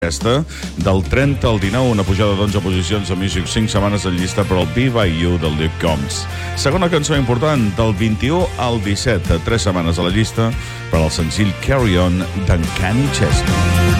Aquesta, del 30 al 19, una pujada d'11 posicions a Music, 5 setmanes en llista per al Be By You del Luke Combs. Segona cançó important, del 21 al 17, 3 setmanes a la llista per al senzill Carry On d'en Kenny Chesney.